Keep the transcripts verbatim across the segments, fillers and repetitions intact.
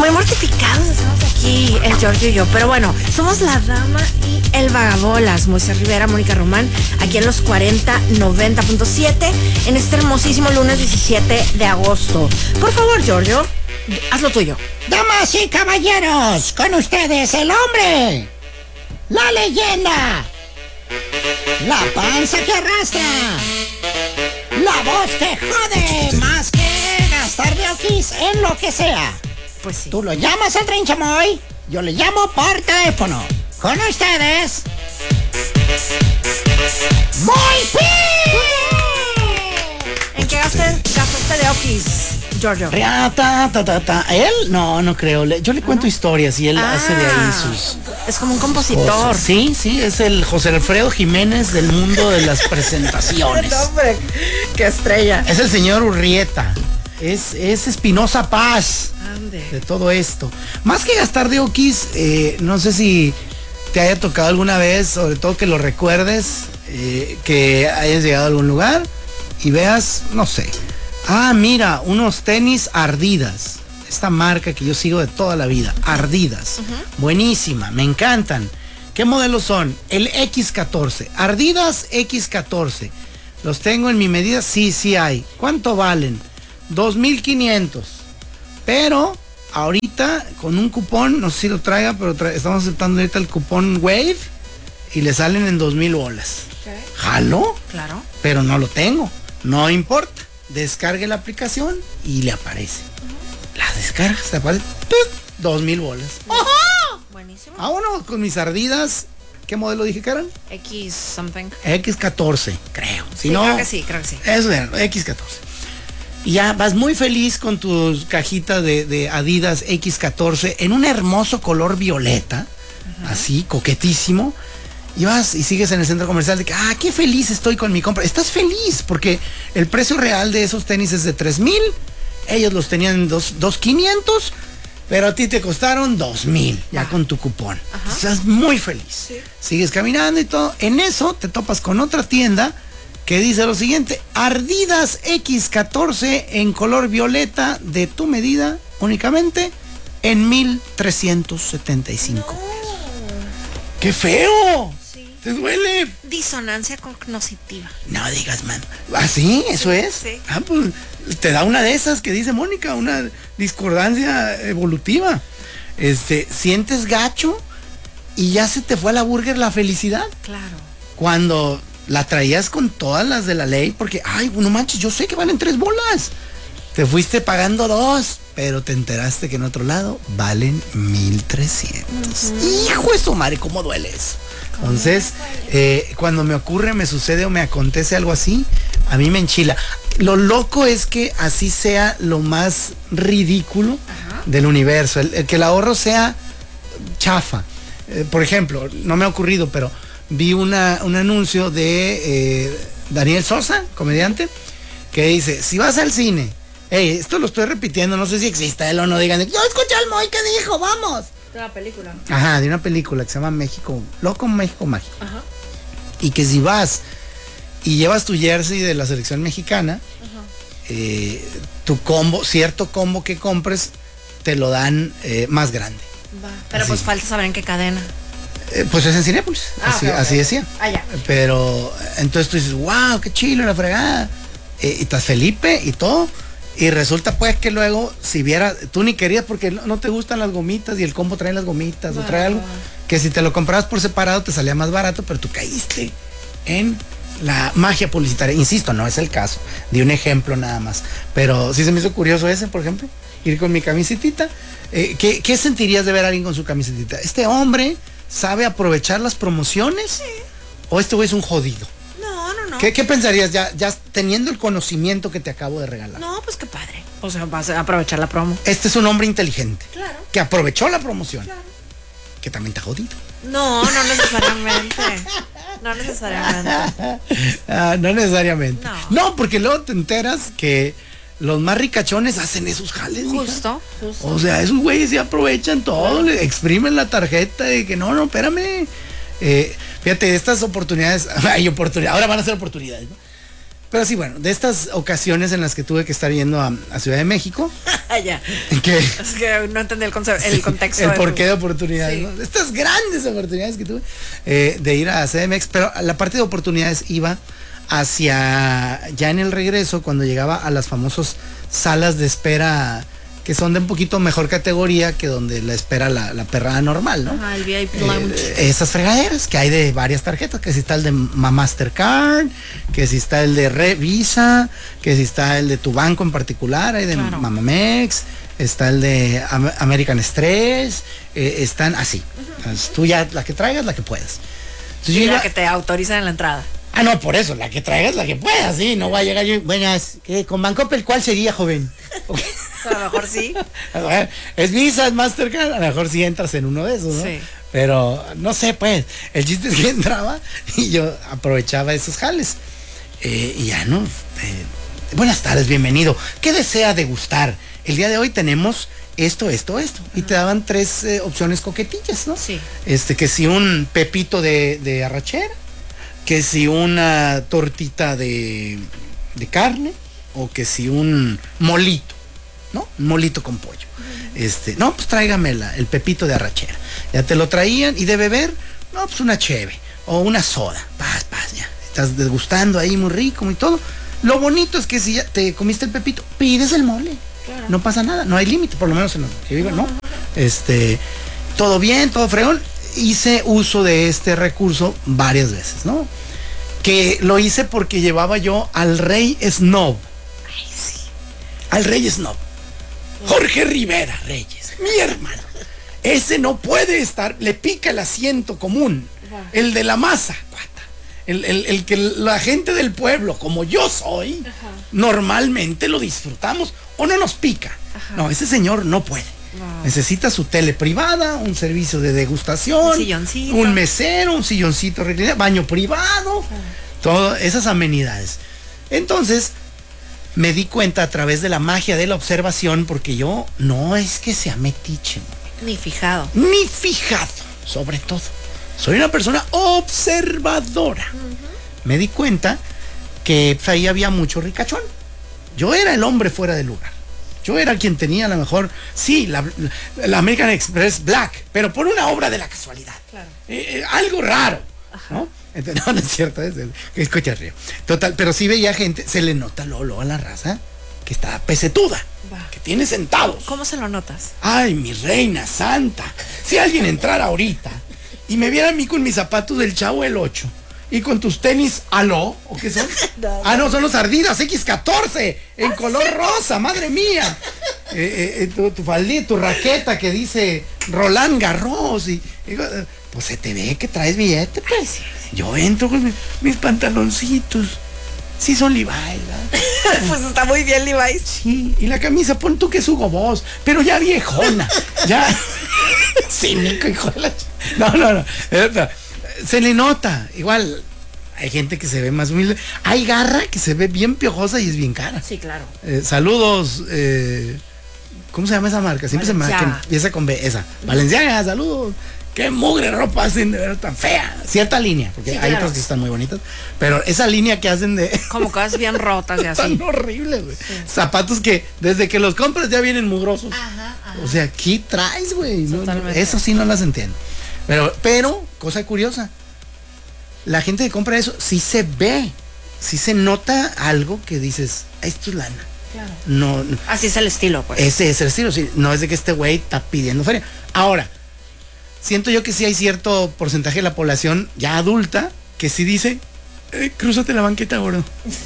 Muy mortificados estamos aquí, el Giorgio y yo. Pero bueno, somos la dama y el vagabolas. Moisés Rivera, Mónica Román, aquí en los cuarenta noventa punto siete, en este hermosísimo lunes diecisiete de agosto. Por favor, Giorgio, haz lo tuyo. Damas y caballeros, con ustedes el hombre, la leyenda, la panza que arrastra, la voz que jode más que gastar de oquis en lo que sea. Pues sí. Tú lo llamas al Tren Chamoy, yo le llamo por teléfono. Con ustedes, Moisés. ¿En qué gastaste, gastaste de oquis, Giorgio? Ta, ta, ta, ta. Él, no, no creo. Le- Yo le cuento historias y él Ah, hace de ahí sus es como un compositor. cosas. Sí, sí, es el José Alfredo Jiménez del mundo de las presentaciones. Hombre, qué estrella. Es el señor Urrieta. Es, es Espinosa Paz Ande. de todo esto. Más que gastar de oquis, eh, no sé si te haya tocado alguna vez, sobre todo que lo recuerdes, eh, que hayas llegado a algún lugar y veas, no sé, ah, mira, unos tenis Ardidas. Esta marca que yo sigo de toda la vida, Ardidas. Buenísima, me encantan. ¿Qué modelos son? El equis catorce, Ardidas equis catorce. ¿Los tengo en mi medida? Sí, sí hay. ¿Cuánto valen? dos mil quinientos. Pero ahorita con un cupón, no sé si lo traiga, pero tra- estamos aceptando ahorita el cupón Wave y le salen en dos mil bolas. Okay. ¿Jalo? Claro. Pero no lo tengo. No importa. Descargue la aplicación y le aparece. La descargas, te aparece. ¡Pum! Dos mil bolas. Buenísimo. Vámonos con mis Ardidas. ¿Qué modelo dije que eran? X something. equis catorce, creo. Si Sí, no, creo que sí, creo que sí. eso era, equis catorce. Y ya vas muy feliz con tus cajitas de, de Adidas equis catorce en un hermoso color violeta, así, coquetísimo. Y vas y sigues en el centro comercial de que, ah, qué feliz estoy con mi compra. Estás feliz porque el precio real de esos tenis es de tres mil. Ellos los tenían en dos mil quinientos, pero a ti te costaron dos mil, ya con tu cupón. Estás muy feliz. Sí. Sigues caminando y todo. En eso te topas con otra tienda que dice lo siguiente: Ardidas equis catorce en color violeta de tu medida únicamente en mil trescientos setenta y cinco. ¡Qué feo! Sí. ¿Te duele? Disonancia cognitiva. No digas, man. ¿Así? ¿Eso es? sí. Ah, pues te da una de esas que dice Mónica, una discordancia evolutiva. Este, sientes gacho y ya se te fue a la burger la felicidad. Claro. Cuando la traías con todas las de la ley, porque, ay, no manches, yo sé que valen tres bolas. Te fuiste pagando dos, pero te enteraste que en otro lado valen mil trescientos. Hijo de su madre, ¿cómo duele eso? Entonces, eh, cuando me ocurre, me sucede o me acontece algo así, a mí me enchila. Lo loco es que así sea lo más ridículo del universo, el, el que el ahorro sea chafa. Eh, por ejemplo, no me ha ocurrido, pero vi una, un anuncio de eh, Daniel Sosa, comediante, que dice, si vas al cine, hey, esto lo estoy repitiendo, no sé si existe él o no, digan, yo escuché al Moy que dijo, vamos. De la película. Ajá, de una película que se llama México, Loco México Mágico. Ajá. Y que si vas y llevas tu jersey de la selección mexicana, eh, tu combo, cierto combo que compres, te lo dan eh, más grande. Va. Pero Así. pues falta saber en qué cadena. Eh, pues es en Cinépolis, Ah, así, ok, ok. así decía. Ah, ya. Pero entonces tú dices, wow, qué chilo la fregada. Eh, y estás Felipe y todo. Y resulta pues que luego, si viera, tú ni querías porque no, no te gustan las gomitas y el combo trae las gomitas o trae algo, que si te lo comprabas por separado te salía más barato, pero tú caíste en la magia publicitaria. Insisto, no es el caso, di un ejemplo nada más. Pero sí se me hizo curioso ese, por ejemplo, ir con mi camisetita. Eh, ¿qué, ¿Qué sentirías de ver a alguien con su camisetita? ¿Este hombre sabe aprovechar las promociones? Sí. ¿O este güey es un jodido? No, no, no. ¿Qué, ¿Qué pensarías ya, ya teniendo el conocimiento que te acabo de regalar? No, pues qué padre. O sea, vas a aprovechar la promo. Este es un hombre inteligente. Claro. Que aprovechó la promoción. Claro. Que también está jodido. No, no necesariamente. No necesariamente. Ah, no necesariamente. No. No, porque luego te enteras que los más ricachones hacen esos jales. mija. Justo, justo. O sea, esos güeyes se aprovechan todo, le exprimen la tarjeta de que no, no, espérame. Eh, fíjate, estas oportunidades, hay oportunidades, ahora van a ser oportunidades, ¿no? Pero sí, bueno, de estas ocasiones en las que tuve que estar yendo a, a Ciudad de México. Ya. ¿Qué? Es que no entendí el, conce- el contexto. El de porqué tu- de oportunidades, Sí. ¿no? Estas grandes oportunidades que tuve eh, de ir a C D M X, pero la parte de oportunidades iba hacia, ya en el regreso, cuando llegaba a las famosas salas de espera, que son de un poquito mejor categoría que donde la espera la, la perrada normal, ¿no? Ajá, el V I P Eh, Lounge. esas fregaderas que hay de varias tarjetas, que si está el de Ma- Mastercard, que si está el de Re Visa, que si está el de tu banco en particular, hay de Claro. Mamamex, está el de Am- American Express, eh, están así. Entonces, tú ya la que traigas, la que puedas. Entonces, yo Y la iba- que te autorizan en la entrada. Ah, no, por eso, la que traigas, la que puedas, sí, no voy a llegar yo, buenas, ¿qué? ¿Con Bancoppel cuál sería, joven? Ok. O sea, a lo mejor sí. A ver, es Visa, es Mastercard, a lo mejor sí entras en uno de esos, ¿no? Sí. Pero no sé, pues, el chiste es que entraba y yo aprovechaba esos jales. Eh, y ya, ¿no? Eh, buenas tardes, bienvenido. ¿Qué desea degustar? El día de hoy tenemos esto, esto, esto. Y te daban tres eh, opciones coquetillas, ¿no? Sí. Este, que si un pepito de, de arrachera, que si una tortita de, de carne, o que si un molito. ¿No? Un molito con pollo. Este, no, pues tráigamela, el pepito de arrachera. Ya te lo traían y de beber, no, pues una cheve o una soda. Paz, paz, ya. Estás degustando ahí muy rico, muy todo. Lo bonito es que si ya te comiste el pepito, pides el mole. Claro. No pasa nada, no hay límite, por lo menos en lo que vivo, ¿no? Este, todo bien, todo fregón. Hice uso de este recurso varias veces, ¿no? Que lo hice porque llevaba yo al rey Snob. Ay, sí. Al rey Snob. Jorge Rivera Reyes, mi hermano. Ese no puede estar, le pica el asiento común, el de la masa, cuata. El, el- el que la gente del pueblo, como yo soy, normalmente lo disfrutamos o no nos pica. Ajá. No, ese señor no puede. No. Necesita su tele privada, un servicio de degustación, Un silloncito. un mesero, un silloncito reclinado, baño privado, todas esas amenidades. Entonces, me di cuenta a través de la magia de la observación, porque yo no es que sea metiche, Ni fijado. ni fijado, sobre todo. Soy una persona observadora. Me di cuenta que pues, ahí había mucho ricachón. Yo era el hombre fuera de lugar. Yo era quien tenía a lo mejor, sí, la, la American Express Black, pero por una obra de la casualidad. Claro. Eh, eh, algo raro, ¿no? Entonces, no, no es cierto, es, es, es coche río. Total, pero sí veía gente, se le nota Lolo a la raza que está pesetuda, Va. que tiene centavos. ¿Cómo se lo notas? Ay, mi reina santa. Si alguien entrara ahorita y me viera a mí con mis zapatos del Chavo el ocho y con tus tenis Aló, ¿o qué son? No, Ah, no, son los Ardidas equis catorce en color rosa, madre mía. Eh, eh, eh, tu, tu faldita, tu raqueta que dice Roland Garros y, y, eh, pues se te ve que traes billete, pues. Yo entro con mis, mis pantaloncitos. Sí son Levi's, ¿verdad? Pues está muy bien, Levi's. Sí, y la camisa, pon tú que es Hugo Boss, pero ya viejona, ya cínico, hijo de la ch- No, no, no. eh, Se le nota, igual hay gente que se ve más humilde. Hay garra que se ve bien piojosa y es bien cara. Sí, claro. Eh, saludos, eh, ¿cómo se llama esa marca? Siempre se me que Valenciaga. empieza con B, esa. Valenciaga, saludos. Qué mugre ropa hacen de ver tan fea. Cierta línea, porque Sí, hay claro. otras que están muy bonitas, pero esa línea que hacen de Como cosas bien rotas y así. tan horribles, güey. Zapatos que desde que los compras ya vienen mugrosos. Ajá, ajá. O sea, ¿qué traes, güey? No, no, Totalmente. eso sí no las entiendo. Pero, pero, cosa curiosa, la gente que compra eso sí se ve, sí se nota algo que dices, esto es lana. Claro. No, no, Así es el estilo, pues. ese es el estilo, sí, no es de que este güey está pidiendo feria. Ahora, siento yo que sí hay cierto porcentaje de la población ya adulta que sí dice, eh, crúzate la banqueta, gordo.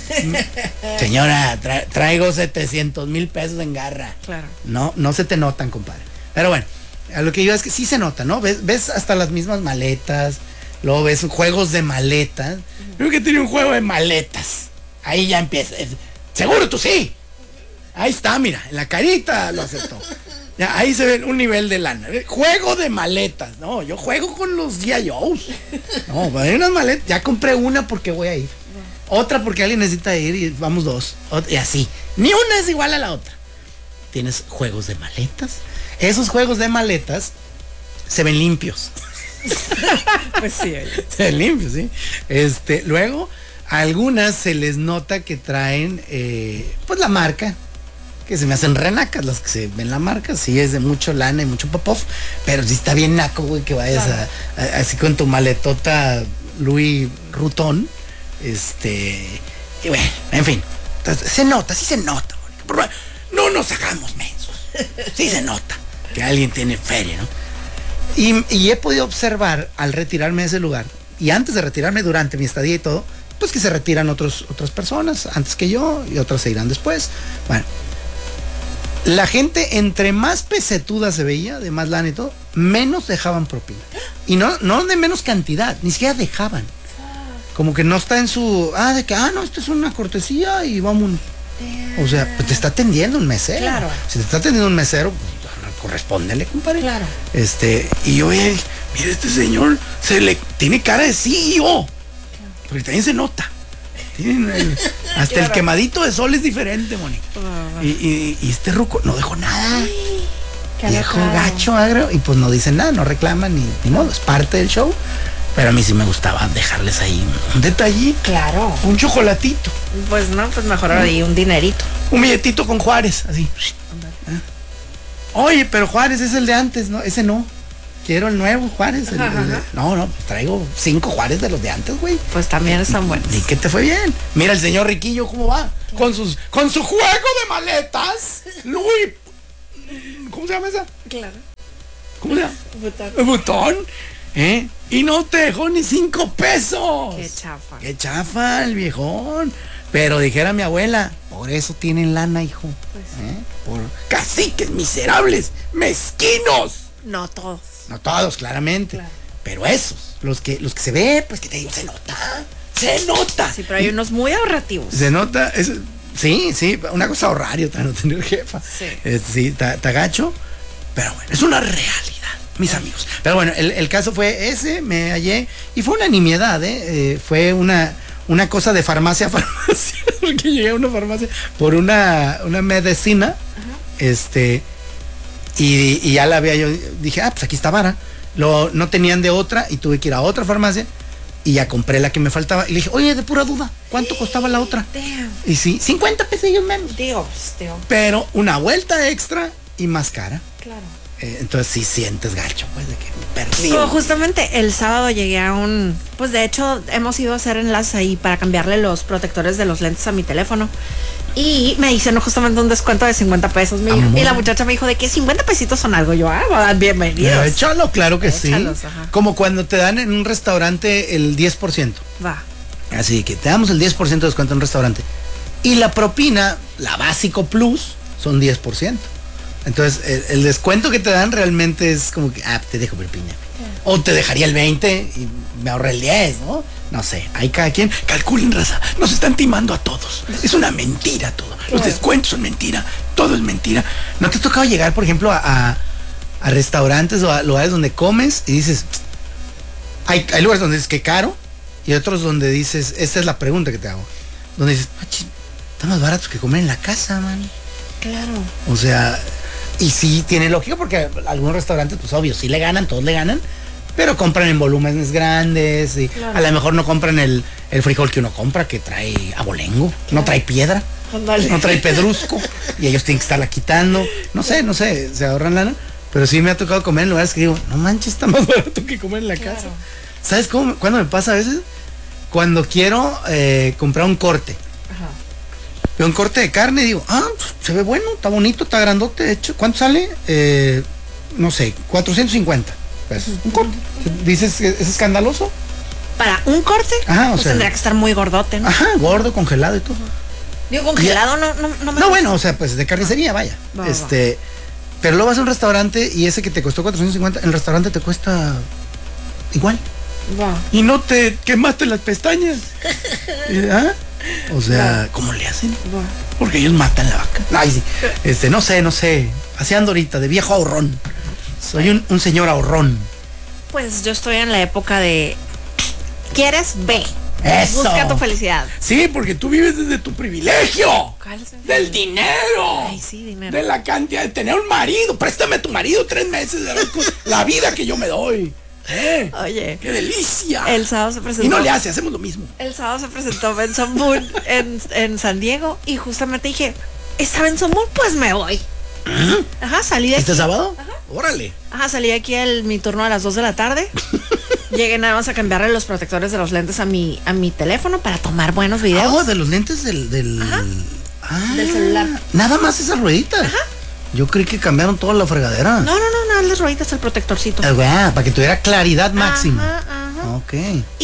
Señora, tra- traigo setecientos mil pesos en garra. Claro. No, no se te notan, compadre. Pero bueno, a lo que yo es que sí se nota, ¿no? Ves, ves hasta las mismas maletas, luego ves juegos de maletas. Creo que tiene un juego de maletas. Ahí ya empieza. Es- Seguro tú sí. Ahí está, mira, en la carita lo aceptó. Ya, ahí se ve un nivel de lana. Juego de maletas. No, yo juego con los G I Os. No, hay unas maletas. Ya compré una porque voy a ir. Otra porque alguien necesita ir y vamos dos. Ot- Y así. Ni una es igual a la otra. Tienes juegos de maletas. Esos juegos de maletas se ven limpios. Pues sí, oye. Se ven limpios, sí. Este, luego algunas se les nota que traen, eh, pues la marca, que se me hacen renacas las que se ven la marca, sí es de mucho lana y mucho pop-off, pero sí está bien naco, güey, que vayas claro. a, a, así con tu maletota Louis Vuitton, este, y bueno, en fin, entonces, se nota, sí se nota, güey. No nos hagamos mensos, sí se nota que alguien tiene feria, ¿no? Y, y he podido observar al retirarme de ese lugar, y antes de retirarme durante mi estadía y todo, pues que se retiran otros, otras personas antes que yo y otras se irán después. Bueno, la gente entre más pesetuda se veía, de más lana y todo, menos dejaban propina. Y no, no de menos cantidad, ni siquiera dejaban. Como que no está en su, ah, de que, ah, no, esto es una cortesía y vamos. O sea, pues te está atendiendo un mesero. Claro. Si te está atendiendo un mesero, pues, correspóndele, compadre. Claro. Este, y yo, mire, este señor se le tiene cara de C E O. Porque también se nota. Tienen el, hasta claro. el quemadito de sol es diferente, Mónica. Oh, y, y, y este ruco no dejó nada. Ay, viejo gacho, agrio. Y pues no dicen nada, no reclaman ni, ni modo, es parte del show. Pero a mí sí me gustaba dejarles ahí un detallito. Claro. Un chocolatito. Pues no, pues mejor ahí un dinerito. Un billetito con Juárez, así. ¿Eh? Oye, pero Juárez es el de antes, ¿no? Ese no. Quiero el nuevo Juárez. El, el de, no, no, pues traigo cinco Juárez de los de antes, güey. Pues también están buenos. Y que te fue bien. Mira el señor Riquillo cómo va. Claro. Con sus, con su juego de maletas. Luis. ¿Cómo se llama esa? Claro. ¿Cómo se llama? Butón. Butón. ¿Eh? Y no te dejó ni cinco pesos. Qué chafa. Qué chafa el viejón. Pero dijera mi abuela, por eso tienen lana, hijo. Pues, ¿eh? Por caciques miserables, mezquinos. No todos. No todos, claramente. Claro. Pero esos, los que, los que se ve, pues que te digo, se nota. Se nota. Sí, pero hay unos muy ahorrativos. Se nota, es, sí, sí, una cosa ahorrar y otra no tener jefa. Sí. Es, sí, está gacho. Pero bueno, es una realidad, mis Ay. amigos. Pero bueno, el, el caso fue ese, me hallé, y fue una nimiedad, ¿eh? eh fue una, una cosa de farmacia a farmacia, porque llegué a una farmacia por una, una medicina, Ajá. este... Y, y ya la había yo, dije, ah, pues aquí está vara. Lo, no tenían de otra y tuve que ir a otra farmacia y ya compré la que me faltaba. Y le dije, oye, de pura duda, ¿cuánto costaba la otra? Damn. Y sí, cincuenta pesillos menos. Dios, Dios. Pero una vuelta extra y más cara. Claro. Eh, entonces sí sientes gacho, pues, de que me perdí. No, justamente el sábado llegué a un, pues de hecho hemos ido a hacer enlace ahí para cambiarle los protectores de los lentes a mi teléfono. Y me hicieron justamente un descuento de cincuenta pesos. Me dijo, y la muchacha me dijo de que cincuenta pesitos son algo. Yo, ah, bienvenidos. Échalo, claro que Échalos, sí. Ajá. Como cuando te dan en un restaurante el diez por ciento. Va. Así que te damos el diez por ciento de descuento en un restaurante. Y la propina, la básico plus, son diez por ciento. Entonces, el, el descuento que te dan realmente es como que, ah, te dejo propina. O te dejaría el veinte y me ahorré el diez, ¿no? No sé, hay cada quien. Calculen, raza, nos están timando a todos. Es una mentira todo. Los claro. descuentos son mentira, todo es mentira. ¿No te ha tocado llegar, por ejemplo, a, a, a restaurantes o a lugares donde comes y dices, hay, hay lugares donde dices que caro y otros donde dices, esta es la pregunta que te hago, donde dices, está más barato que comer en la casa, man? Claro. O sea, y sí tiene lógica porque algunos restaurantes, pues obvio, sí le ganan, todos le ganan, pero compran en volúmenes grandes y claro. a lo mejor no compran el, el frijol que uno compra, que trae abolengo, claro. no trae piedra, Andale. no trae pedrusco, y ellos tienen que estarla quitando, no sé, no sé, se ahorran lana, pero sí me ha tocado comer en lugares que digo, no manches, está más barato que comer en la claro. casa. ¿Sabes cómo? ¿Cuándo me pasa a veces? Cuando quiero eh, comprar un corte. Ajá. Veo un corte de carne y digo, ah, pues, se ve bueno, está bonito, está grandote, de hecho, ¿cuánto sale? Eh, no sé, cuatrocientos cincuenta. Pues, un corte. ¿Dices que es escandaloso? Para un corte, Ajá, o pues sea, tendría que estar muy gordote, ¿no? Ajá, gordo, congelado y todo. Digo, congelado no, no, no me No, bueno, o sea, pues de carnicería, vaya. Va, este, va. Pero luego vas a un restaurante y ese que te costó cuatrocientos cincuenta, el restaurante te cuesta igual. Va. Y no te quemaste las pestañas. ¿Ah? O sea, va. ¿Cómo le hacen? Va. Porque ellos matan la vaca. Ay, sí. Este, no sé, no sé. Así ando ahorita, de viejo ahorrón. Soy un, un señor ahorrón. Pues yo estoy en la época de ¿quieres? Ve. Eso. Busca tu felicidad. Sí, porque tú vives desde tu privilegio. ¿Cuál es el Del dinero. Ay, sí, dinero. De la cantidad de tener un marido. Préstame a tu marido tres meses de la vida que yo me doy. ¿Eh? Oye, ¡Qué delicia! el sábado se presentó. Y no le hace, hacemos lo mismo. El sábado se presentó Benson Boone en, en San Diego y justamente dije, ¿está Benson Boone? Pues me voy. Ajá, salí de aquí. ¿Este sábado? Ajá. Órale. Ajá, salí de aquí el, mi turno a las dos de la tarde. Llegué nada más a cambiarle los protectores de los lentes a mi, a mi teléfono para tomar buenos videos. Ah, de los lentes del... del... Ajá. Ah, Del celular. Nada más esas rueditas. Ajá. Yo creí que cambiaron toda la fregadera. No, no, no, nada, las rueditas, el protectorcito. Ah, güey, para que tuviera claridad máxima. Ajá, ajá. Ok.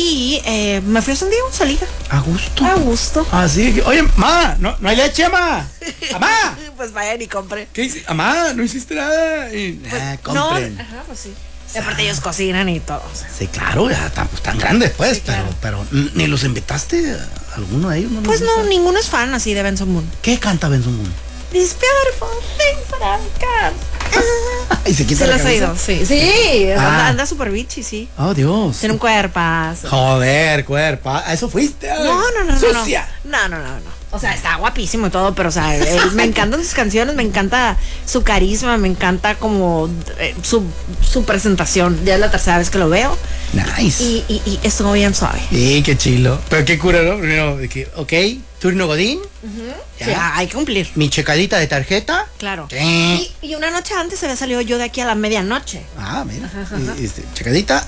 Y eh, me fui a San Diego, solita. A gusto. A gusto. Así que, oye, ma, no, no hay leche, ma. Amá. Pues vayan y compren. ¿Qué hiciste? Amá, no hiciste nada. Y, Pues, ah, no, compren. ajá, pues sí. Y aparte ellos cocinan y todo. O sea. Sí, claro, ya tan, pues, tan grandes, pues, Sí, pero, claro. pero mm, ni los invitaste a alguno de ellos. ¿No Pues los no, gusta? ninguno es fan así de Benson Boone. ¿Qué canta Benson Moon? These beautiful things that I've got. ¿Y se quita ¿Se la las has camisa? oído? Sí, sí. Ah. Anda, anda súper bichi, sí. Oh, Dios. Tiene un cuerpazo. Joder, cuerpo. ¿A eso fuiste? Ay, No, no, no, no. Sucia. No, no, no, no. O sea, está guapísimo y todo, pero o sea, él- me encantan sus canciones, me encanta su carisma, me encanta como eh, su, su presentación. Ya es la tercera vez que lo veo Nice. y, y, y estuvo bien suave. Sí, qué chilo. Pero qué cura, ¿no? Primero, de que, ok, turno Godín. Ya. Sí, hay que cumplir. Mi checadita de tarjeta. Claro. Sí. Y, y una noche antes había salido yo de aquí a la medianoche. Ah, mira. Y- este, checadita.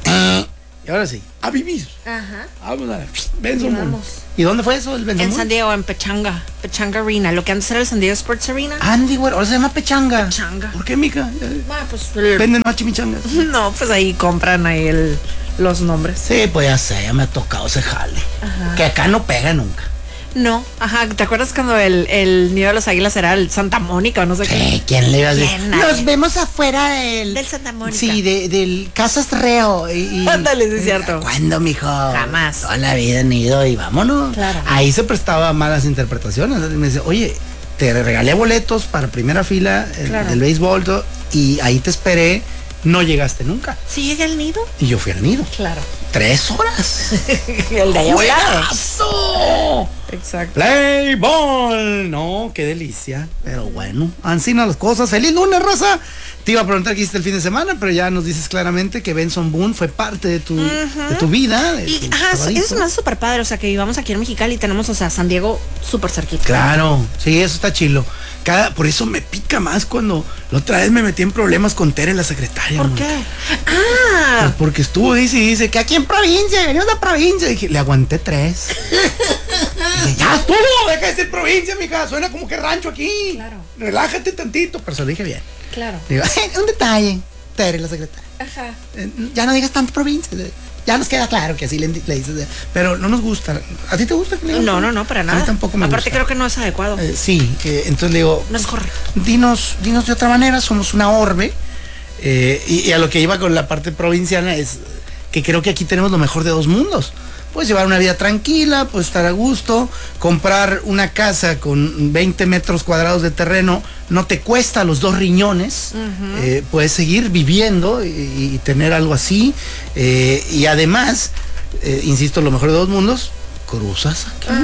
Y ahora sí, a vivir. Ajá. Vamos a ver. Benson Moon. vamos. ¿Y dónde fue eso, el Benson En Moon? San Diego, en Pechanga. Pechanga Arena. Lo que antes era el San Diego Sports Arena. Andy, güey, ahora se llama Pechanga. Pechanga. ¿Por qué, mija? Bueno, pues el- Venden más chimichangas. no, pues ahí compran ahí el, los nombres. Sí, pues ya sé, ya me ha tocado ese jale. Que acá no pega nunca. No, ajá, ¿te acuerdas cuando el, el nido de los águilas era el Santa Mónica o no sé qué? Sí, ¿quién le iba a decir? ¿Quién? Nos vemos afuera del... Del Santa Mónica. Sí, de, del Casas Reo. Y, y- Ándale, sí es cierto. ¿Cuándo, mijo? Jamás. Toda la vida han ido y vámonos. Claro. Ahí se prestaba a malas interpretaciones. Me dice, oye, te regalé boletos para primera fila el- Claro. del béisbol todo, y ahí te esperé. No llegaste nunca. ¿Sí llega el nido? Y yo fui al nido. Claro. Tres horas. el de allá volado. ¡Juegazo! Exacto. Play ball. No, qué delicia. Pero bueno, así no las cosas. Feliz lunes, raza. Te iba a preguntar qué hiciste el fin de semana, pero ya nos dices claramente que Benson Boone fue parte de tu, de tu vida. de Y tu ajá, sabadito. eso es más súper padre, o sea, que vivamos aquí en Mexicali y tenemos, o sea, San Diego súper cerquita. Claro, sí, eso está chilo. Cada, por eso me pica más cuando la otra vez me metí en problemas con Tere, la secretaria. ¿Por Mónica. qué? Ah, Pues porque estuvo, dice y dice que aquí en provincia, venimos de provincia. Dije, le aguanté tres. Dije, ya estuvo, deja de ser provincia, mija. Suena como que rancho aquí. Claro. Relájate tantito, pero se lo dije bien. claro. Digo, un detalle, Tere, la secretaria. Ajá. Eh, Ya no digas tanto provincia. Ya nos queda claro que así le, le dices. de- Pero no nos gusta. ¿A ti te gusta que le digas? No, no, no, para A nada. mí tampoco me Aparte gusta. creo que no es adecuado. Eh, sí, eh, entonces le digo, no es correcto. dinos, dinos de otra manera, somos una orbe. eh, y, y a lo que iba con la parte provinciana es que creo que aquí tenemos lo mejor de dos mundos. Puedes llevar una vida tranquila, puedes estar a gusto, comprar una casa con veinte metros cuadrados de terreno, no te cuesta los dos riñones, eh, puedes seguir viviendo y, y tener algo así. eh, y además, eh, insisto, lo mejor de dos mundos, cruzas aquí.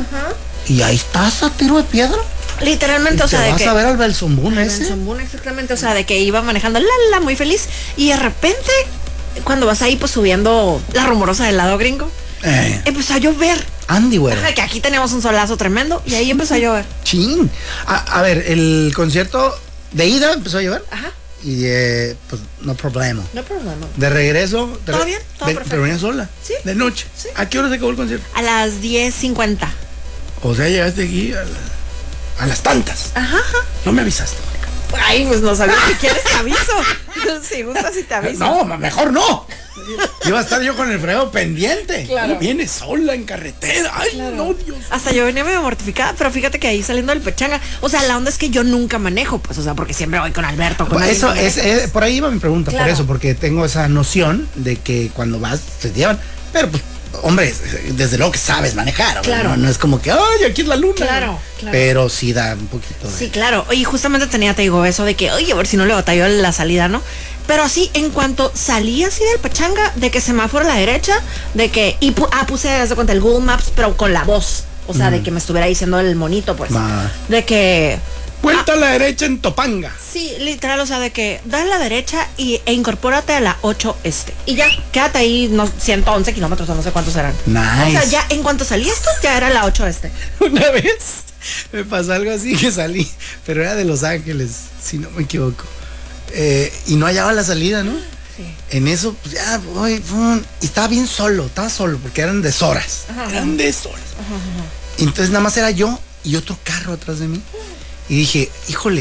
Y ahí estás a tiro de piedra. Literalmente, Y o sea, te de vas que... a ver al Benson Boone ese. Benson Boone, exactamente, o sea, de que iba manejando la la muy feliz y de repente cuando vas ahí pues subiendo la rumorosa del lado gringo, Eh, empezó a llover. Andy, güero. Ajá, que aquí teníamos un solazo tremendo y ahí empezó a llover. Chin. A, a ver, el concierto de ida empezó a llover. Ajá, Y eh, pues no problema. no problema. De regreso. de Todo re- bien, todo ven- perfecto. Pero venía sola. Sí. De noche. Sí. ¿A qué hora se acabó el concierto? A las diez cincuenta. O sea, llegaste aquí a, la- a las tantas. Ajá, ajá. No me avisaste. Ay, pues no sabía si quieres te aviso. Si gustas y te aviso. No, ma- mejor no. Iba a estar yo con el freno pendiente. Claro. Y viene sola en carretera. Ay, no, Dios. Hasta yo venía medio mortificada, pero fíjate que ahí saliendo del Pechanga, o sea, la onda es que yo nunca manejo, pues, o sea, porque siempre voy con Alberto, con alguien Eso que es, maneja. es- por ahí iba mi pregunta, por Claro. eso, porque tengo esa noción de que cuando vas te llevan, pero pues, hombre, desde luego que sabes manejar, Claro. no, no es como que, ay, aquí es la luna. Claro, claro. Pero sí da un poquito de... Sí, claro. Y justamente tenía, te digo, eso de que, oye, a ver si no le batalló la salida, ¿no? Pero así, en cuanto salí así del Pechanga, de que semáforo a la derecha, de que, y pu- ah, puse, haz de cuenta, el Google Maps, pero con la voz. O sea, de que me estuviera diciendo el monito, pues. Va. De que Vuelta ah. a la derecha en Topanga. Sí, literal, o sea, de que dale a la derecha y, e incorpórate a la ocho este. Y ya, quédate ahí, no, ciento once kilómetros o no sé cuántos eran. Nice. O sea, ya en cuanto salí esto, ya era la ocho este. Una vez me pasó algo así que salí, pero era de Los Ángeles, si no me equivoco. Eh, y no hallaba la salida, ¿no? Sí. En eso, pues ya voy, y estaba bien solo, estaba solo, porque eran deshoras. Ajá, eran deshoras. Ajá, ajá. Y entonces nada más era yo y otro carro atrás de mí. Y dije, híjole,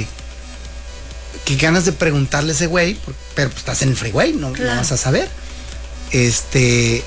qué ganas de preguntarle a ese güey, pero pues estás en el freeway, no, claro. no vas a saber. Este,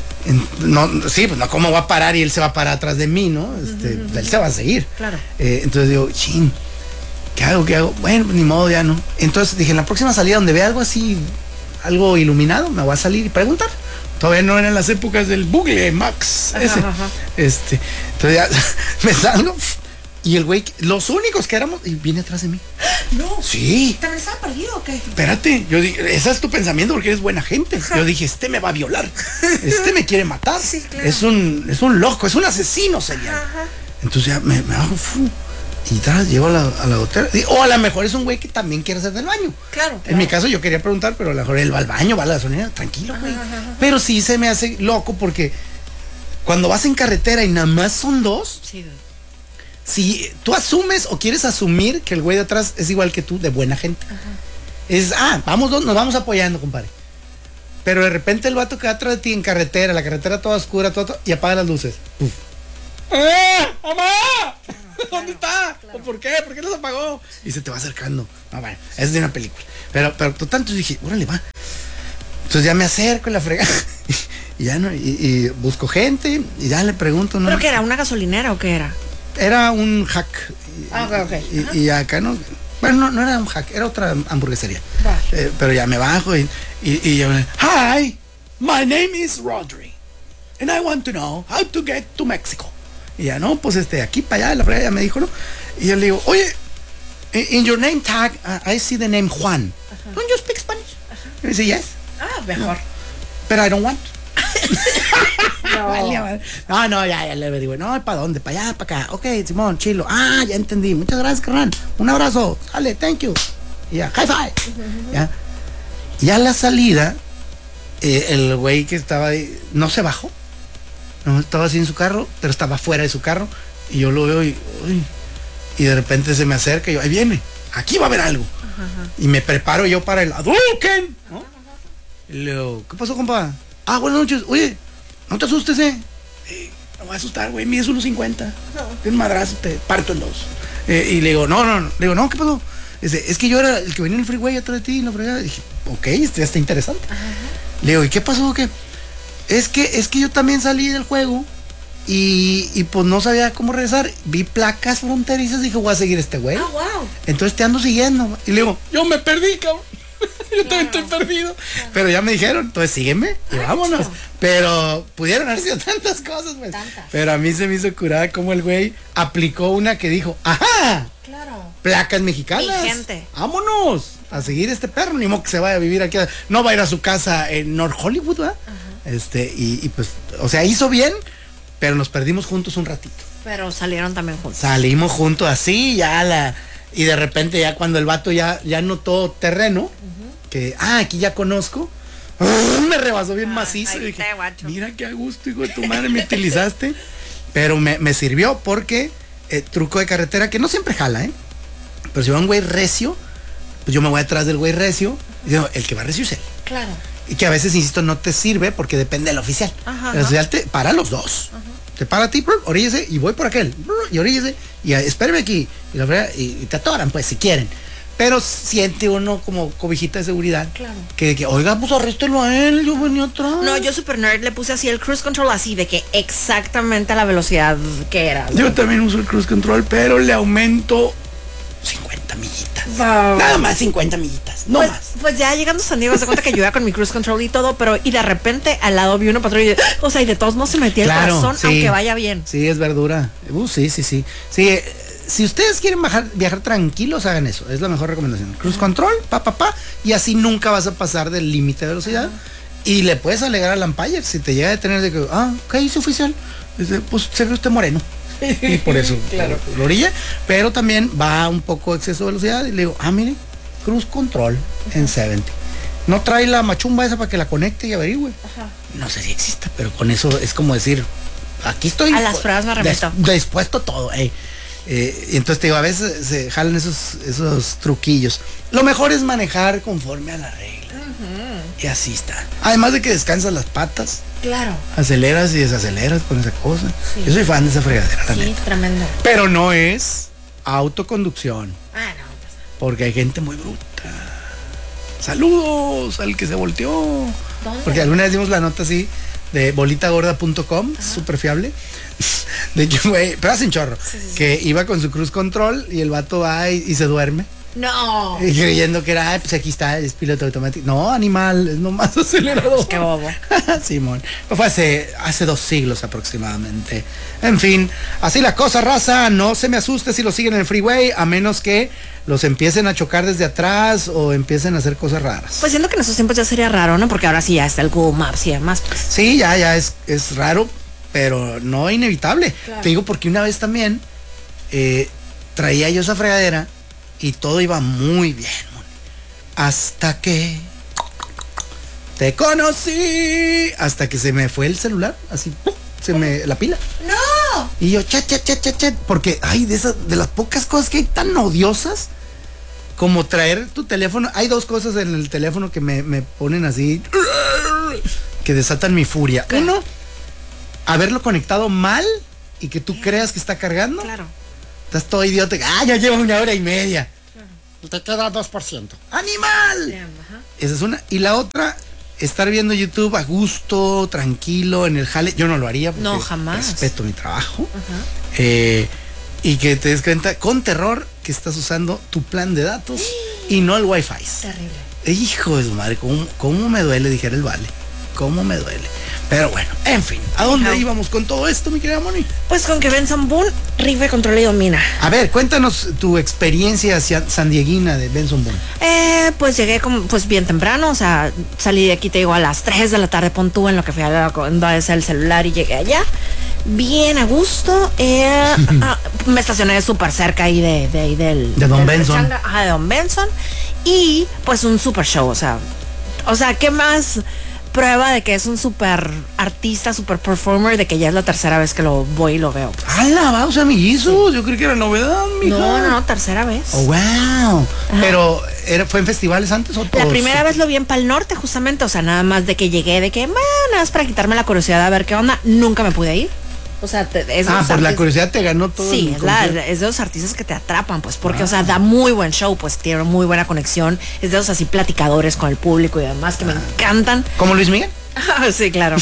no, sí, pues no, ¿cómo va a parar y él se va a parar atrás de mí, no? Este, uh-huh. Él se va a seguir. Claro. Eh, entonces digo, chin, ¿qué hago? ¿Qué hago? Bueno, pues ni modo, ya no. Entonces dije, en la próxima salida donde vea algo así, algo iluminado, me voy a salir y preguntar. Todavía no eran las épocas del Google Max. Ese. Ajá, ajá. Este, entonces ya me salgo. Y el güey, los únicos que éramos, y viene atrás de mí. No. Sí. ¿También estaba perdido o qué? Espérate, yo dije, ese es tu pensamiento porque eres buena gente. Ajá. Yo dije, este me va a violar. Este me quiere matar. Sí, claro. Es un, es un loco, es un asesino serial. Ajá. Entonces ya me, me bajo, fu, y tras, llego a la, a la hotel. O a lo mejor es un güey que también quiere hacer del baño. Claro. En claro. mi caso yo quería preguntar, pero a lo mejor él va al baño, va a la gasolina, tranquilo, güey. Pero sí se me hace loco porque cuando vas en carretera y nada más son dos. Sí. Si tú asumes o quieres asumir que el güey de atrás es igual que tú, de buena gente. Ajá. Es, ah, vamos, nos vamos apoyando, compadre. Pero de repente el vato que va atrás de ti en carretera, la carretera toda oscura, todo, todo, y apaga las luces. Uf. ¡Eh! ¡Mamá! Claro, ¿dónde está? Claro. ¿O por qué? ¿Por qué los apagó? Y se te va acercando. Ah, bueno, es de una película. Pero, pero tú tanto dije, órale, va. Entonces ya me acerco en la fregada. Y ya no, y, y busco gente, y ya le pregunto, ¿no? ¿Pero qué era? ¿Una gasolinera o qué era? Era un hack. Ah, ok, ok. Y, y acá no. Bueno, no, no era un hack, era otra hamburguesería. Eh, pero ya me bajo y, y, y yo, hi, my name is Rodri. And I want to know how to get to Mexico. Y ya, no, pues este, aquí para allá, la fregada ya me dijo, ¿no? Y yo le digo, oye, in your name tag, uh, I see the name Juan. Uh-huh. Don't you speak Spanish? Uh-huh. Y me dice, yes. Ah, mejor. But I don't want. No. no, no, ya, ya le digo, no, ¿para dónde? ¿Para allá? ¿Para acá? Ok, Simón, chilo. Ah, ya entendí. Muchas gracias, carnal. Un abrazo. Dale, thank you. Y ya, high five. Uh-huh. Ya. Ya a la salida, eh, el güey que estaba ahí, no se bajó. No, estaba así en su carro, pero estaba fuera de su carro. Y yo lo veo y, uy, y de repente se me acerca y yo, ahí viene. Aquí va a haber algo. Uh-huh. Y me preparo yo para el Hadouken, ¿no? Y le digo, ¿qué pasó, compa? Ah, buenas noches. Oye, no te asustes, eh. eh no voy a asustar, güey. Mides uno cincuenta. No. Un madrazo, te parto en dos. Eh, y le digo, no, no, no. Le digo, no, ¿qué pasó? Dice, es que yo era el que venía en el freeway atrás de ti y la fregada. Dije, ok, este ya está interesante. Ajá. Le digo, ¿y qué pasó? ¿Qué? Es que, es que yo también salí del juego y, y pues no sabía cómo regresar. Vi placas fronterizas y dije, voy a seguir a este güey. Ah, oh, wow. Entonces te ando siguiendo. Y le digo, yo me perdí, cabrón. Yo también estoy perdido. Claro. Pero ya me dijeron, entonces sígueme y Ay, vámonos. Chido. Pero pudieron haber sido tantas cosas, pues. Tantas. Pero a mí se me hizo curada como el güey aplicó una que dijo, ajá. Claro. Placas mexicanas. Vigente. Vámonos a seguir este perro. Ni modo que se vaya a vivir aquí. No va a ir a su casa en North Hollywood, ¿verdad? Ajá. Este, y, y pues, o sea, hizo bien, pero nos perdimos juntos un ratito. Pero salieron también juntos. Salimos juntos así, ya la. Y de repente ya cuando el vato ya, ya notó terreno, uh-huh. que, ah, aquí ya conozco, uh, me rebasó bien ah, macizo. Y dije, mira qué a gusto, hijo de tu madre, me utilizaste. Pero me, me sirvió porque eh, truco de carretera que no siempre jala, ¿eh? Pero si va un güey recio, pues yo me voy atrás del güey recio, y digo, el que va recio es él. Claro. Y que a veces, insisto, no te sirve porque depende del oficial. Ajá, el oficial te para los dos. Ajá. Te para a ti, oríllese y voy por aquel, y oríllese y espérame aquí, y, la verdad, y, y te atoran, pues, si quieren. Pero siente uno como cobijita de seguridad. Claro. Que, que oiga, pues arréstelo a él, yo venía atrás. No, yo super nerd le puse así el cruise control así, de que exactamente a la velocidad que era, ¿no? Yo también uso el cruise control, pero le aumento cincuenta millitas. Wow. Nada más cincuenta millitas, no pues, más. Pues ya llegando a San Diego se cuenta que yo iba con mi cruise control y todo, pero y de repente al lado vi una patrulla y, o sea, y de todos modos se metía claro, el corazón, sí, aunque vaya bien. Sí, es verdura. Uh, sí, sí, sí. Sí, eh, si ustedes quieren bajar, viajar tranquilos, hagan eso. Es la mejor recomendación. Cruise control, pa, pa, pa, y así nunca vas a pasar del límite de velocidad. Uh-huh. Y le puedes alegar al umpire si te llega a detener de que, ah, ¿qué hizo oficial? Dice, pues se ve usted moreno. y por eso Claro. lo orilla, pero también va un poco exceso de velocidad y le digo, ah, mire, cruise control en setenta. No trae la machumba esa para que la conecte y averigüe. Ajá. No sé si exista, pero con eso es como decir, aquí estoy. A las pruebas me remito. Des, dispuesto a todo, ey. Eh, y entonces te digo, a veces se jalan esos, esos truquillos. Lo mejor es manejar conforme a la regla. Uh-huh. Y así está. Además de que descansas las patas. Claro. Aceleras y desaceleras con esa cosa. Sí. Yo soy fan de esa fregadera, la Sí, neta. tremendo. Pero no es autoconducción. Ah, no, pues. Porque hay gente muy bruta. Saludos al que se volteó. ¿Dónde? Porque alguna vez dimos la nota así de bolita gorda punto com, súper fiable. De que, güey, pero hacen chorro. Sí, sí, sí. Que iba con su cruise control y el vato va y, y se duerme. No. Y creyendo que era, ay, pues aquí está, es piloto automático. No, animal, es nomás acelerador. Qué bobo. Simón. Pues fue hace, hace dos siglos aproximadamente. En fin, así la cosa, raza. No se me asuste si lo siguen en el freeway, a menos que los empiecen a chocar desde atrás o empiecen a hacer cosas raras. Pues siento que en esos tiempos ya sería raro, ¿no? Porque ahora sí ya está el Google Maps y demás. Pues. Sí, ya, ya es, es raro, pero no inevitable. Claro. Te digo porque una vez también eh, traía yo esa fregadera y todo iba muy bien, mon. Hasta que te conocí, hasta que se me fue el celular, así, ¡pum! Se me la pila. ¡No! Y yo, chat, chat, chat, chat, chat, porque, ay, de esas, de las pocas cosas que hay tan odiosas como traer tu teléfono. Hay dos cosas en el teléfono que me, me ponen así, que desatan mi furia. ¿Qué? Uno, haberlo conectado mal y que tú creas que está cargando. Claro. Estás todo idiota. Ah, ya lleva una hora y media. Te queda dos por ciento. ¡Animal! Ajá. Esa es una. Y la otra, estar viendo YouTube a gusto, tranquilo, en el jale. Yo no lo haría porque No, jamás. respeto mi trabajo. Ajá. Eh, y que te des cuenta con terror que estás usando tu plan de datos y no el Wi-Fi. Terrible. Hijo de su madre, ¿cómo, cómo me duele, dijera el Vale. Cómo me duele. Pero bueno, en fin, ¿a dónde Ajá. íbamos con todo esto, mi querida Moni? Pues con que Benson Boone rifle, controla y domina. A ver, cuéntanos tu experiencia hacia sandieguina de Benson Boone. Eh, pues llegué como, pues bien temprano, o sea, salí de aquí, te digo, a las tres de la tarde, pon tú en lo que fui a la a hacer el celular y llegué allá. Bien a gusto. Eh, ah, me estacioné súper cerca ahí de, de ahí del... De Don del Benson. Pechanga, ajá, de Don Benson. Y pues un super show, o sea, o sea, ¿qué más prueba de que es un super artista, super performer, de que ya es la tercera vez que lo voy y lo veo? Pues. ¡Hala, va! O sea, mellizos. Yo creí que era novedad, mija. No, no, no, tercera vez. Oh, wow. Pero, ¿era, ¿fue en festivales antes o La todos? primera vez lo vi en Pal Norte, justamente, o sea, nada más de que llegué, de que, bueno, nada más para quitarme la curiosidad de ver qué onda, nunca me pude ir. O sea, te, es de Ah, los por la artistas- curiosidad te ganó todo. Sí, el es, la- concierto. es de los artistas que te atrapan, pues, porque, o sea, da muy buen show, pues, tiene muy buena conexión, es de los así platicadores con el público y demás que me encantan. ¿Como Luis Miguel? Sí, claro.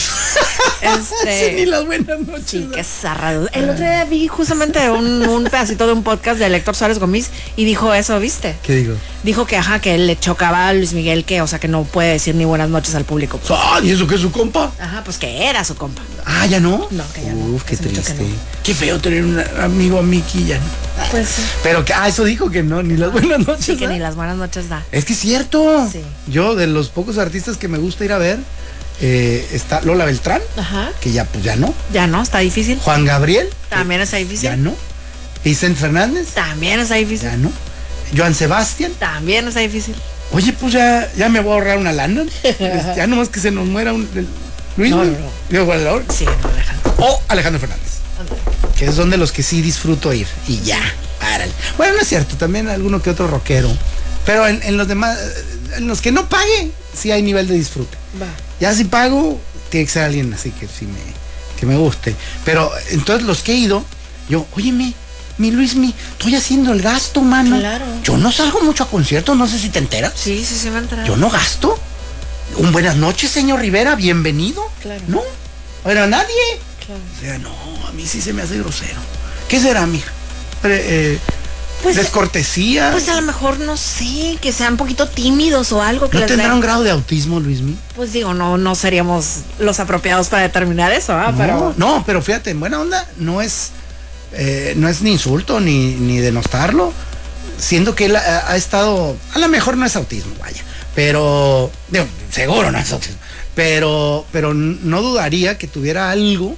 Este, Sí, ni las buenas noches. Sí, ¿no? qué zarrado. El otro día vi justamente un, un pedacito de un podcast de Héctor Suárez Gómez y dijo eso, ¿viste? ¿Qué digo? Dijo que, ajá, que le chocaba a Luis Miguel que, o sea, que no puede decir ni buenas noches al público. Pues. Ah, ¿y eso qué es su compa? Ajá, pues que era su compa. Ah, ¿ya no? No, que ya no. Uf, qué Hace mucho triste. que no. Qué feo tener un amigo a Mickey ya no. Pues sí. Pero que, ah, eso dijo que no, ni las buenas noches. Sí, que ¿ah? ni las buenas noches da. Es que es cierto. Sí. Yo, de los pocos artistas que me gusta ir a ver, eh, está Lola Beltrán, Ajá. que ya, pues ya no. Ya no, está difícil. Juan Gabriel, También está difícil. ya no. Vicente Fernández, También está difícil. ya no. Joan Sebastián. También está difícil. Oye, pues ya, ya me voy a ahorrar una lana. Este, ya nomás que se nos muera un, el- Luis, No, güey. no, no. Digo, Guardador. Sí, no dejan. O Alejandro Fernández. Que son de los que sí disfruto ir. Y ya, párale. Bueno, no es cierto, también alguno que otro rockero. Pero en, en los demás, en los que no pague, sí hay nivel de disfrute. Va. Ya si pago, tiene que ser alguien así que sí me, que me guste. Pero entonces los que he ido, yo, óyeme, mi Luismi, estoy haciendo el gasto, mano. Claro. Yo no salgo mucho a conciertos, no sé si te enteras. Sí, sí, sí, va a entrar. Yo no gasto. Un buenas noches, señor Rivera, bienvenido. Claro. No, pero nadie. Claro. O sea, no, a mí sí se me hace grosero. ¿Qué será, mija? Pre- eh, Pues, descortesía. pues a lo mejor, no sé, que sean un poquito tímidos o algo. Que ¿No les tendrá dé- un grado de autismo, Luismi? Pues digo, no, no seríamos los apropiados para determinar eso, ¿ah? No, Pero. no, pero fíjate, en buena onda no es, eh, no es ni insulto ni, ni denostarlo, siendo que él ha, ha estado, a lo mejor no es autismo, vaya, pero, digo, seguro no es autismo, pero, pero no dudaría que tuviera algo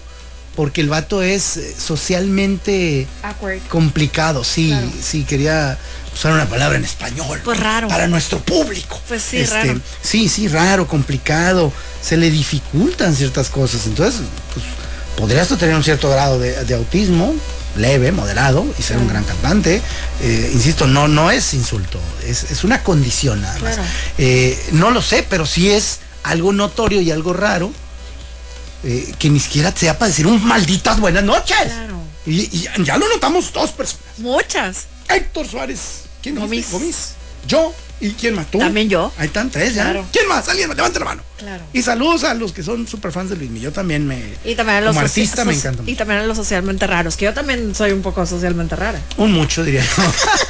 porque el vato es eh, socialmente Awkward. complicado, sí, Claro. sí, quería usar una palabra en español. Pues raro. Para nuestro público. Pues sí, raro. Sí, sí, raro, complicado, se le dificultan ciertas cosas, entonces, pues, podrías tú tener un cierto grado de, de autismo, leve, moderado, y ser un gran cantante. Eh, insisto, no, no es insulto, es, es una condición nada más. Claro. Eh, no lo sé, pero sí es algo notorio y algo raro, eh, que ni siquiera sea para decir un malditas buenas noches. Claro. Y, y ya lo notamos dos personas. Muchas. Héctor Suárez. ¿Quién Gomis. dijiste? Gomis. Yo. ¿Y quién más? ¿Tú? También yo. Ahí están tres ya. Claro. ¿Quién más? Alguien más. Levante la mano. Claro. Y saludos a los que son super fans de Luis Miguel. Yo también me... Y también a los como soci- artista me soci- encanta Y mucho. también a los socialmente raros, que yo también soy un poco socialmente rara. Un mucho, diría yo.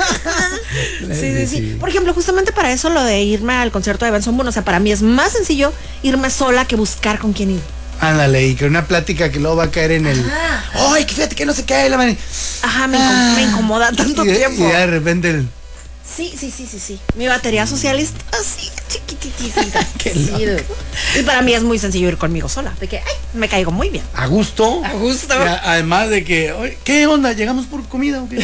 Sí, sí, sí. Por ejemplo, justamente para eso lo de irme al concierto de Benson Boone, o sea, para mí es más sencillo irme sola que buscar con quién ir. Ándale, y que una plática que luego va a caer en el... Ajá. ¡Ay, que fíjate que no se cae la mano! Ajá, me, incom- Ah. me incomoda tanto Y de, tiempo. y de repente el... Sí, sí, sí, sí, sí. Mi batería social es así, chiquititita. Qué Sí, loco. dude. Y para mí es muy sencillo ir conmigo sola, de que, ay, me caigo muy bien. A gusto. A gusto. Y a- además de que... oye, ¿qué onda? ¿Llegamos por comida o qué?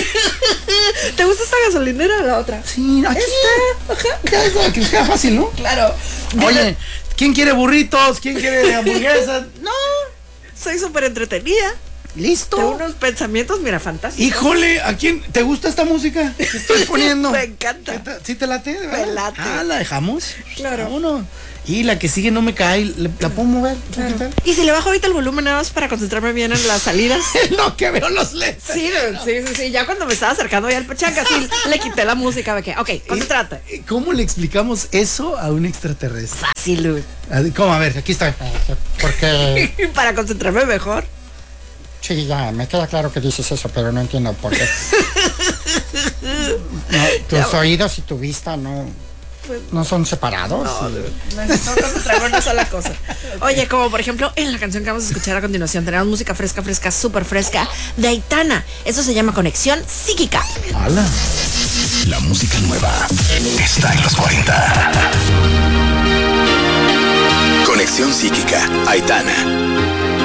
¿Te gusta esta gasolinera o la otra? Sí, aquí. Ya, eso, que nos queda fácil, ¿no? Claro. Oye, ¿quién quiere burritos? ¿Quién quiere hamburguesas? No. Soy súper entretenida. Listo. Tengo unos pensamientos, mira, fantásticos. Híjole, ¿a quién te gusta esta música que estoy poniendo? Me encanta. ¿Qué ta- ¿Sí te late? de verdad? Me late. Ah, ¿la dejamos? Claro. Vámonos. Y la que sigue no me cae, ¿la, la puedo mover? ¿Puedo quitar? Y si le bajo ahorita el volumen nada más para concentrarme bien en las salidas. Es lo que veo los L E Ds. Sí, sí, sí, sí. Ya cuando me estaba acercando ya al pechanga, sí, le quité la música. De que, ok, concéntrate. Eh, ¿Cómo le explicamos eso a un extraterrestre? Fácil, Luz. A ver, ¿Cómo? A ver, aquí está. Porque Para concentrarme mejor. sí, ya, me queda claro que dices eso, pero no entiendo por qué. No, tus oídos y tu vista no, no son separados. Necesito concentrarme en una sola cosa. Oye, como por ejemplo en la canción que vamos a escuchar a continuación, tenemos música fresca, fresca, súper fresca de Aitana. Eso se llama Conexión Psíquica. ¡Hala! La música nueva está en los cuarenta. Conexión psíquica, Aitana.